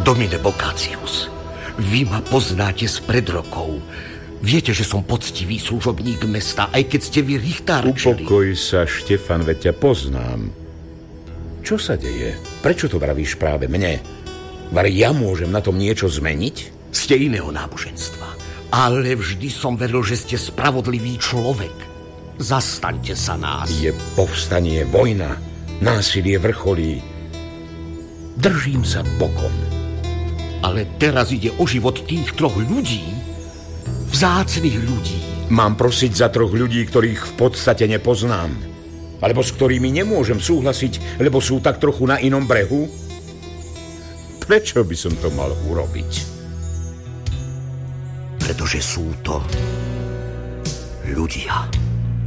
Domine Boccatius, vy ma poznáte spred rokov. Viete, že som poctivý služobník mesta, aj keď ste vy richtárčili. Upokoj sa, Štefan, veď ťa poznám. Čo sa deje? Prečo to vravíš práve mne? Var ja môžem na tom niečo zmeniť? Ste iného náboženstva, ale vždy som veril, že ste spravodlivý človek. Zastaňte sa nás. Je povstanie, vojna, násilie vrcholí. Držím sa bokom. Ale teraz ide o život tých 3 ľudí, vzácnych ľudí. Mám prosiť za 3 ľudí, ktorých v podstate nepoznám? Alebo s ktorými nemôžem súhlasiť, lebo sú tak trochu na inom brehu? Prečo by som to mal urobiť? Pretože sú to ľudia.